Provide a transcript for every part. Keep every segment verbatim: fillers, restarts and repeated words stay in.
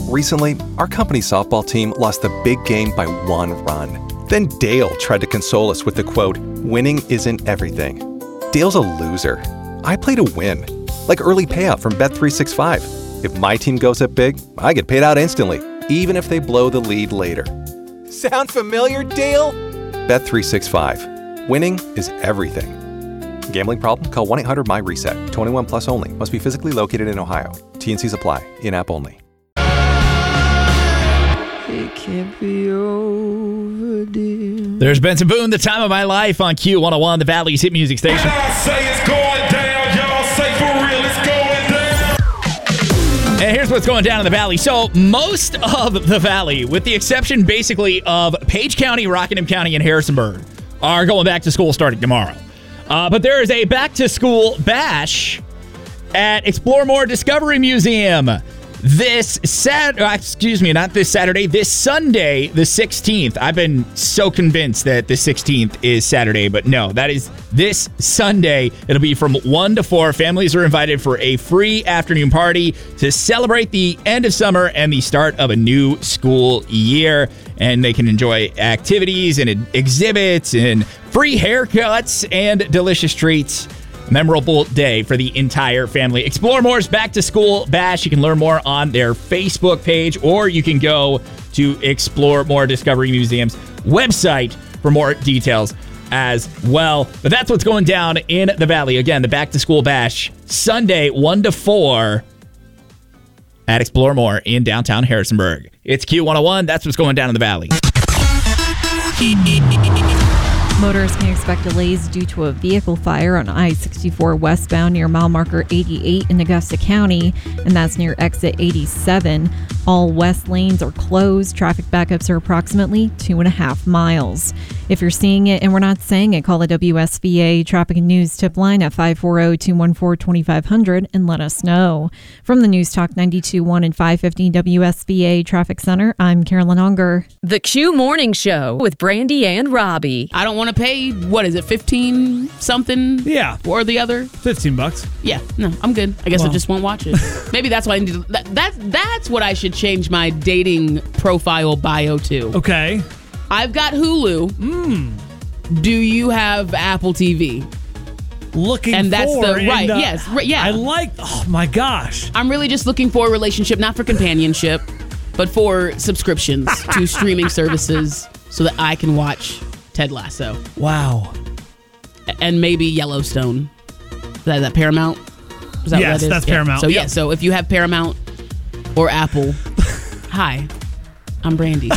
Recently, our company softball team lost the big game by one run. Then Dale tried to console us with the quote, "Winning isn't everything." Dale's a loser. I play to win. Like early payout from Bet three sixty-five. If my team goes up big, I get paid out instantly, even if they blow the lead later. Sound familiar, Dale? Bet three sixty-five. Winning is everything. Gambling problem? Call one eight hundred M Y reset. twenty-one plus only. Must be physically located in Ohio. T N Cs apply. In-app only. It can't be over, dear. There's Benson Boone, The Time of My Life on Q one oh one, the Valley's hit music station. Y'all say it's going down. Y'all say for real it's going down. And here's what's going down in the Valley. So most of the Valley, with the exception basically of Page County, Rockingham County, and Harrisonburg, are going back to school starting tomorrow. Uh, but there is a back-to-school bash at Explore More Discovery Museum this Sat. Uh, excuse me, not this Saturday. This Sunday, the sixteenth. I've been so convinced that the sixteenth is Saturday, but no, that is this Sunday. It'll be from one to four. Families are invited for a free afternoon party to celebrate the end of summer and the start of a new school year. And they can enjoy activities and exhibits and free haircuts and delicious treats. Memorable day for the entire family. Explore More's Back to School Bash. You can learn more on their Facebook page, or you can go to Explore More Discovery Museum's website for more details as well. But that's what's going down in the Valley. Again, the Back to School Bash, Sunday, one to four at Explore More in downtown Harrisonburg. It's Q one oh one. That's what's going down in the Valley. Motorists can expect delays due to a vehicle fire on I sixty-four westbound near mile marker eighty-eight in Augusta County, and that's near exit eighty-seven. All west lanes are closed. Traffic backups are approximately two and a half miles. If you're seeing it and we're not saying it, call the W S V A Traffic and News tip line at five four zero, two one four, two five zero zero and let us know. From the News Talk ninety-two point one and five fifty W S V A Traffic Center, I'm Carolyn Unger. The Q Morning Show with Brandy and Robbie. I don't want to pay, what is it, fifteen something? Yeah. Or the other? fifteen bucks. Yeah, no, I'm good. I guess Well. I just won't watch it. Maybe that's what I need to, that, that, that's what I should change my dating profile bio to. Okay. I've got Hulu. Mm. Do you have Apple T V? Looking And that's for, the, right, and, uh, yes, right, yeah. I like, oh my gosh. I'm really just looking for a relationship, not for companionship, but for subscriptions to streaming services so that I can watch Ted Lasso. Wow. And maybe Yellowstone. Is that, is that Paramount? Is that yes, what that is? that's Yeah. Paramount. So Yep. yeah, so if you have Paramount or Apple, hi, I'm Brandy.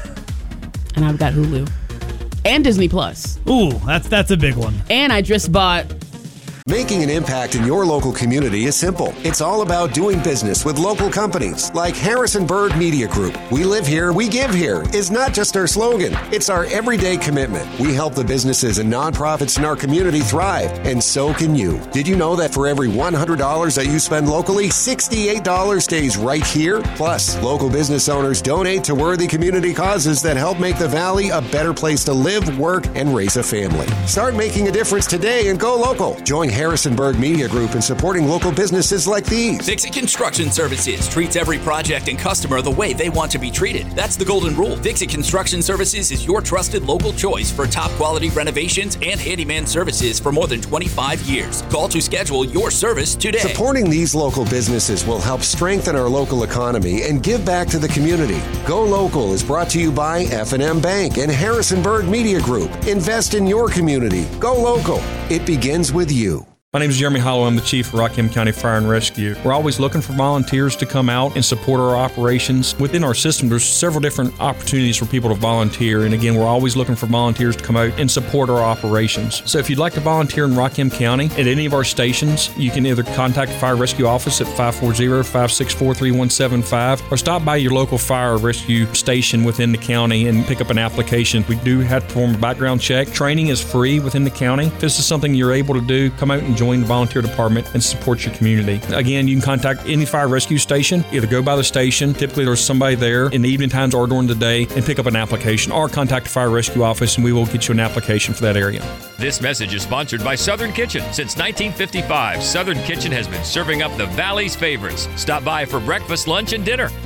And I've got Hulu. And Disney Plus. Ooh, that's that's a big one. And I just bought... Making an impact in your local community is simple. It's all about doing business with local companies like Harrisonburg Media Group. We live here, we give here is not just our slogan. It's our everyday commitment. We help the businesses and nonprofits in our community thrive, and so can you. Did you know that for every one hundred dollars that you spend locally, sixty-eight dollars stays right here? Plus, local business owners donate to worthy community causes that help make the Valley a better place to live, work, and raise a family. Start making a difference today and go local. Join Harrisonburg Media Group in supporting local businesses like these. Dixie Construction Services treats every project and customer the way they want to be treated. That's the golden rule. Dixie Construction Services is your trusted local choice for top quality renovations and handyman services for more than twenty-five years. Call to schedule your service today. Supporting these local businesses will help strengthen our local economy and give back to the community. Go Local is brought to you by F and M Bank and Harrisonburg Media Group. Invest in your community. Go local. It begins with you. My name is Jeremy Hollow. I'm the Chief of Rockingham County Fire and Rescue. We're always looking for volunteers to come out and support our operations. Within our system, there's several different opportunities for people to volunteer. And again, we're always looking for volunteers to come out and support our operations. So if you'd like to volunteer in Rockingham County at any of our stations, you can either contact the Fire Rescue Office at five four zero, five six four, three one seven five or stop by your local fire rescue station within the county and pick up an application. We do have to perform a background check. Training is free within the county. If this is something you're able to do, come out and join the volunteer department and support your community. Again, you can contact any fire rescue station, either go by the station, typically there's somebody there in the evening times or during the day, and pick up an application, or contact the fire rescue office and we will get you an application for that area. This message is sponsored by Southern Kitchen. Since nineteen fifty-five, Southern Kitchen has been serving up the Valley's favorites. Stop by for breakfast, lunch, and dinner.